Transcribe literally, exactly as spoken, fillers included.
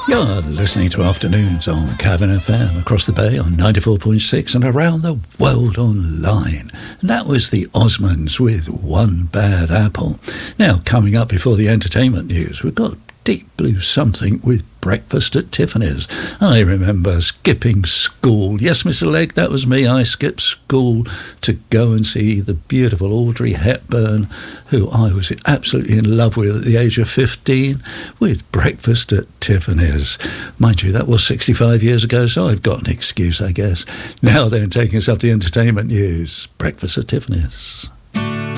You're listening to Afternoons on Cavan F M across the bay on ninety-four point six and around the world online. And that was the Osmonds with One Bad Apple. Now, coming up before the entertainment news, we've got Deep Blue Something with Breakfast at Tiffany's. I remember skipping school. Yes, Mister Legg, that was me. I skipped school to go and see the beautiful Audrey Hepburn, who I was absolutely in love with at the age of fifteen, with Breakfast at Tiffany's. Mind you, that was sixty-five years ago, so I've got an excuse, I guess. Now then, taking us up the entertainment news. Breakfast at Tiffany's.